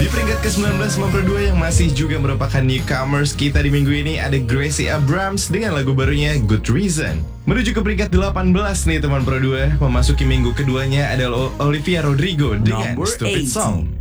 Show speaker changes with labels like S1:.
S1: peringkat ke-19 Semua Pro 2 yang masih juga merupakan newcomers kita di minggu ini ada Gracie Abrams dengan lagu barunya Good Reason. Menuju ke peringkat 18 nih teman Pro 2, memasuki minggu keduanya adalah Olivia Rodrigo dengan
S2: Number
S1: Stupid
S2: 18.
S1: Song.